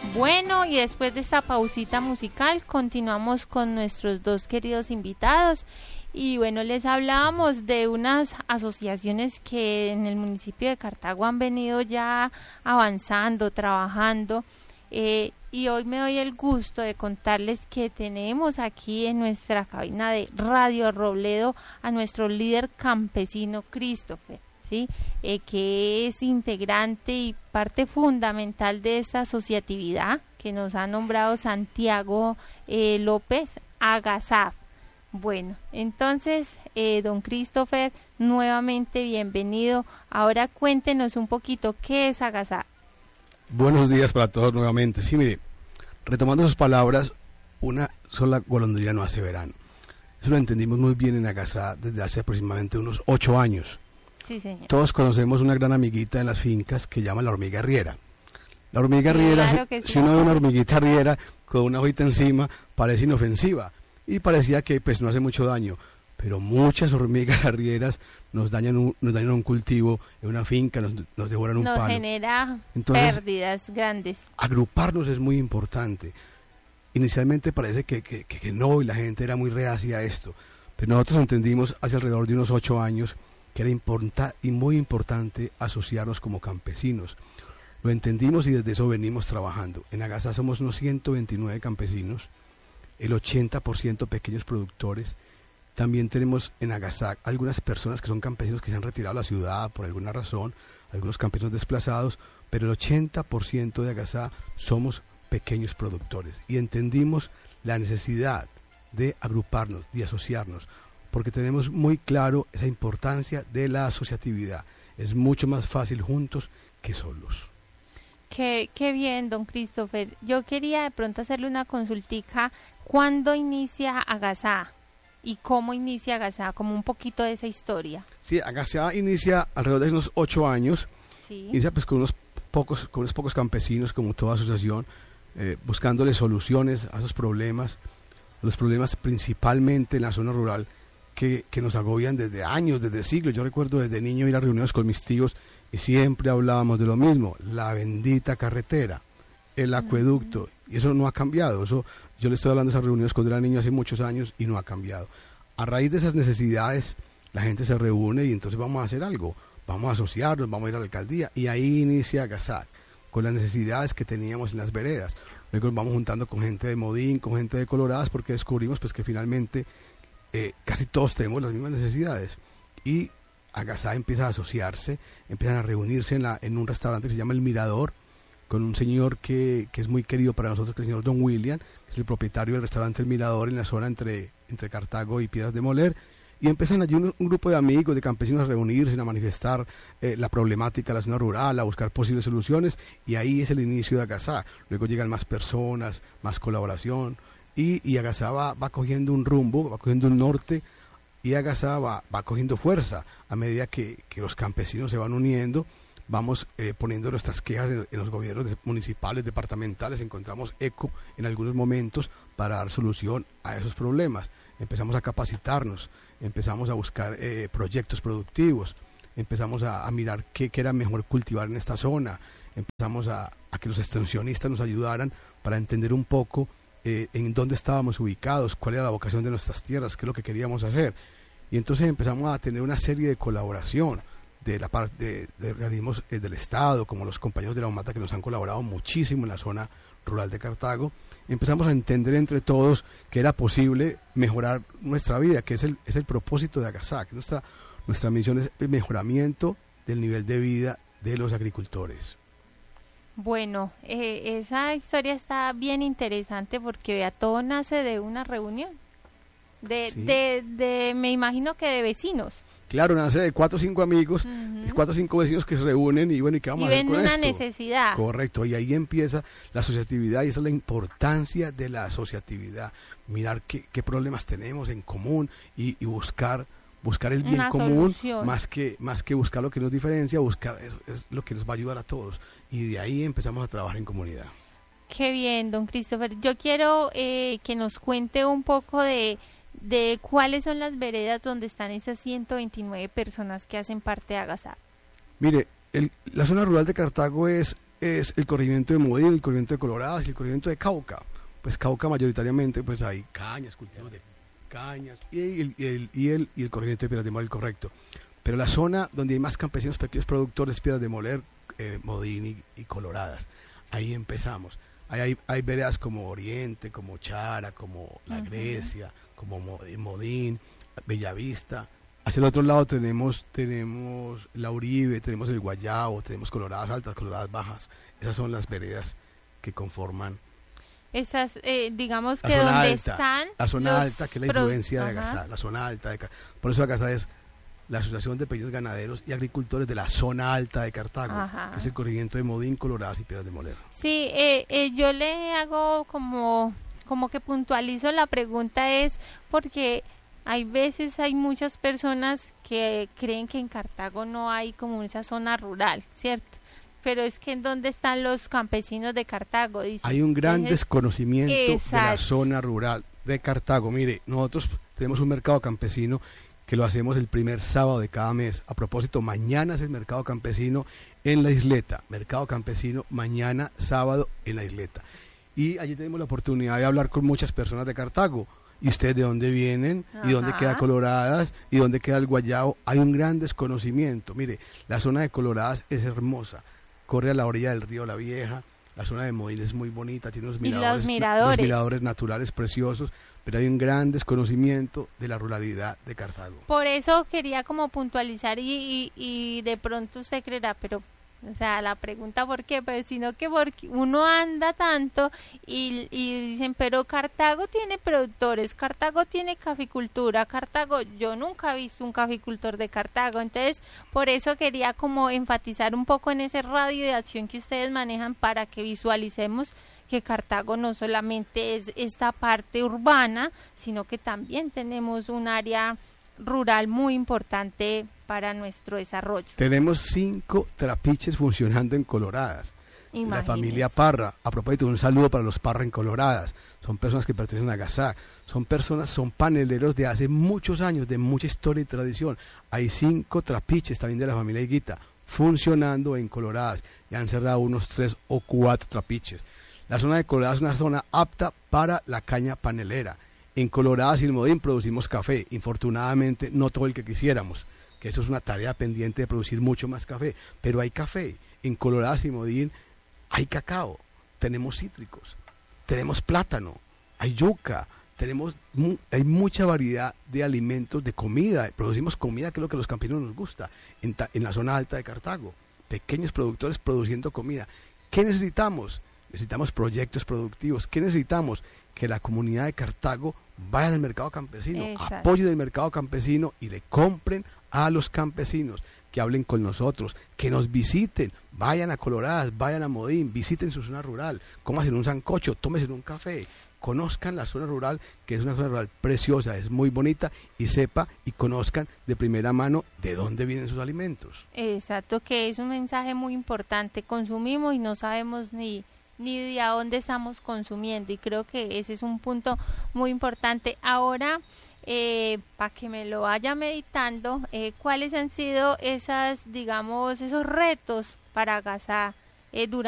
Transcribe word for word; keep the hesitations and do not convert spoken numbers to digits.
Bueno, y después de esta pausita musical, continuamos con nuestros dos queridos invitados. Y bueno, les hablábamos de unas asociaciones que en el municipio de Cartago han venido ya avanzando, trabajando. Eh, y hoy me doy el gusto de contarles que tenemos aquí en nuestra cabina de Radio Robledo a nuestro líder campesino Christopher, ¿sí? Eh, que es integrante y parte fundamental de esta asociatividad que nos ha nombrado Santiago eh, López, Agasaf. Bueno, entonces, eh, don Christopher, nuevamente bienvenido. Ahora cuéntenos un poquito, ¿qué es Agasaf? Buenos días para todos nuevamente. Sí, mire, retomando sus palabras, una sola golondrina no hace verano. Eso lo entendimos muy bien en Agasaf desde hace aproximadamente unos ocho años. Sí, señor. Todos conocemos una gran amiguita en las fincas que llama la hormiga arriera. La hormiga arriera, Claro que si, sí. si uno ve una hormiguita arriera con una hojita encima, parece inofensiva y parecía que pues no hace mucho daño. Pero muchas hormigas arrieras nos dañan un, nos dañan un cultivo en una finca, nos, nos devoran un Nos palo. genera Entonces, pérdidas grandes. agruparnos es muy importante. Inicialmente parece que, que, que, que no, y la gente era muy reacia a esto, pero nosotros entendimos hace alrededor de unos ocho años que era importa, y muy importante asociarnos como campesinos. Lo entendimos y desde eso venimos trabajando. En Agasaf somos unos ciento veintinueve campesinos, el ochenta por ciento pequeños productores. También tenemos en Agasaf algunas personas que son campesinos que se han retirado a la ciudad por alguna razón, algunos campesinos desplazados, pero el ochenta por ciento de Agasaf somos pequeños productores y entendimos la necesidad de agruparnos, de asociarnos, porque tenemos muy claro esa importancia de la asociatividad. Es mucho más fácil juntos que solos. Qué, qué bien, don Christopher. Yo quería de pronto hacerle una consultica. ¿Cuándo inicia Agasaf? ¿Y cómo inicia Agasaf? Como un poquito de esa historia. Sí, Agasaf inicia alrededor de unos ocho años. Sí. Inicia pues con unos pocos, con unos pocos campesinos, como toda asociación, eh, buscándole soluciones a esos problemas, los problemas principalmente en la zona rural que, que nos agobian desde años, desde siglos. Yo recuerdo desde niño ir a reuniones con mis tíos y siempre hablábamos de lo mismo, la bendita carretera, el acueducto, y eso no ha cambiado. Eso yo le estoy hablando de esas reuniones cuando era niño hace muchos años y no ha cambiado. A raíz de esas necesidades, la gente se reúne y entonces vamos a hacer algo, vamos a asociarnos, vamos a ir a la alcaldía, y ahí inicia Agasaf, con las necesidades que teníamos en las veredas. Luego nos vamos juntando con gente de Modín, con gente de Coloradas, porque descubrimos pues que finalmente eh, casi todos tenemos las mismas necesidades. Y Agasaf empieza a asociarse, empiezan a reunirse en, la, en un restaurante que se llama El Mirador, con un señor que, que es muy querido para nosotros, que es el señor Don William, que es el propietario del restaurante El Mirador en la zona entre, entre Cartago y Piedras de Moler. Y empiezan allí un, un grupo de amigos, de campesinos a reunirse, a manifestar eh, la problemática de la zona rural, a buscar posibles soluciones, y ahí es el inicio de Agasaf. Luego llegan más personas, más colaboración, y, y Agasaf va, va cogiendo un rumbo, va cogiendo un norte, y Agasaf va, va cogiendo fuerza a medida que, que los campesinos se van uniendo. Vamos eh, poniendo nuestras quejas en, en los gobiernos de, municipales, departamentales, encontramos eco en algunos momentos para dar solución a esos problemas. Empezamos a capacitarnos, empezamos a buscar eh, proyectos productivos, empezamos a, a mirar qué, qué era mejor cultivar en esta zona, empezamos a, a que los extensionistas nos ayudaran para entender un poco eh, en dónde estábamos ubicados, cuál era la vocación de nuestras tierras, qué es lo que queríamos hacer. Y entonces empezamos a tener una serie de colaboración de la parte de, de organismos eh, del Estado, como los compañeros de la OMATA, que nos han colaborado muchísimo en la zona rural de Cartago. Empezamos a entender entre todos que era posible mejorar nuestra vida, que es el, es el propósito de Agasaf, que nuestra, nuestra misión es el mejoramiento del nivel de vida de los agricultores. Bueno, eh, esa historia está bien interesante porque vea, todo nace de una reunión, de, Sí. de, de, me imagino que de vecinos. Claro, nace de cuatro o cinco amigos, Uh-huh. de cuatro o cinco vecinos que se reúnen y bueno, ¿y qué vamos Y a hacer ven con una esto? necesidad. Correcto, y ahí empieza la asociatividad y esa es la importancia de la asociatividad. Mirar qué, qué problemas tenemos en común y, y buscar buscar el bien Una común solución. más que más que buscar lo que nos diferencia, buscar es, es lo que nos va a ayudar a todos. Y de ahí empezamos a trabajar en comunidad. Qué bien, don Christopher. Yo quiero eh, que nos cuente un poco de, de cuáles son las veredas donde están esas ciento veintinueve personas que hacen parte de Agasaf. Mire, el, la zona rural de Cartago es es el corregimiento de Modín, el corregimiento de Coloradas y el corregimiento de Cauca. Pues Cauca mayoritariamente pues hay cañas, cultivos de cañas y el, y el, y el, y el corregimiento de Piedras de Moler, correcto. Pero la zona donde hay más campesinos, pequeños productores, Piedras de Moler, eh, Modín y, y Coloradas, ahí empezamos. Ahí hay, hay veredas como Oriente, como Chara, como La Grecia, uh-huh. como Modín, Bellavista. Hacia el otro lado tenemos tenemos la Uribe, tenemos el Guayabo, tenemos Coloradas Altas, Coloradas Bajas. Esas son las veredas que conforman esas, eh, digamos que donde alta, están la zona los alta, que es la pro... influencia de Ajá. Agasá, la zona alta de por eso Agasá es la Asociación de Pequeños Ganaderos y Agricultores de la Zona Alta de Cartago, Ajá. que es el corregimiento de Modín, Coloradas y Piedras de Moler. Sí, eh, eh, yo le hago como como que puntualizo la pregunta es porque hay veces hay muchas personas que creen que en Cartago no hay como esa zona rural, ¿cierto? Pero es que ¿en dónde están los campesinos de Cartago? Dicen. Hay un gran Entonces, desconocimiento exacto. de la zona rural de Cartago. Mire, nosotros tenemos un mercado campesino que lo hacemos el primer sábado de cada mes. A propósito, mañana es el mercado campesino en la isleta. Mercado campesino mañana sábado en la isleta. Y allí tenemos la oportunidad de hablar con muchas personas de Cartago. ¿Y ustedes de dónde vienen? Ajá. ¿Y dónde queda Coloradas? ¿Y dónde queda el Guayabo? Hay un gran desconocimiento. Mire, la zona de Coloradas es hermosa. Corre a la orilla del río La Vieja. La zona de Modín es muy bonita, tiene unos miradores, los miradores. unos miradores naturales preciosos, pero hay un gran desconocimiento de la ruralidad de Cartago. Por eso quería como puntualizar y, y, y de pronto usted creerá, pero... O sea, la pregunta por qué, pero sino que porque uno anda tanto y, y dicen, pero Cartago tiene productores, Cartago tiene caficultura, Cartago, yo nunca he visto un caficultor de Cartago, entonces por eso quería como enfatizar un poco en ese radio de acción que ustedes manejan para que visualicemos que Cartago no solamente es esta parte urbana, sino que también tenemos un área rural muy importante para nuestro desarrollo. Tenemos cinco trapiches funcionando en Coloradas. Imagínese. La familia Parra, a propósito, un saludo para los Parra en Coloradas. Son personas que pertenecen a Agasá. Son personas, son paneleros de hace muchos años, de mucha historia y tradición. Hay cinco trapiches también de la familia Higuita funcionando en Coloradas. Ya han cerrado unos tres o cuatro trapiches. La zona de Coloradas es una zona apta para la caña panelera. En Coloradas y en Modín producimos café. Infortunadamente, no todo el que quisiéramos, que eso es una tarea pendiente de producir mucho más café, pero hay café. En Coloradas y Modín hay cacao, tenemos cítricos, tenemos plátano, hay yuca, tenemos mu hay mucha variedad de alimentos, de comida, producimos comida que es lo que a los campesinos nos gusta, en, en la zona alta de Cartago, pequeños productores produciendo comida. ¿Qué necesitamos? Necesitamos proyectos productivos. ¿Qué necesitamos? Que la comunidad de Cartago vaya del mercado campesino, Exacto. apoye del mercado campesino y le compren a los campesinos, que hablen con nosotros, que nos visiten, vayan a Coloradas, vayan a Modín, visiten su zona rural, coman un sancocho, tómense un café, conozcan la zona rural, que es una zona rural preciosa, es muy bonita, y sepa y conozcan de primera mano de dónde vienen sus alimentos. Exacto, que es un mensaje muy importante. Consumimos y no sabemos ni ni de a dónde estamos consumiendo, y creo que ese es un punto muy importante. Ahora, eh, para que me lo vaya meditando, eh, ¿cuáles han sido esas, digamos, esos retos para Agasá eh, durante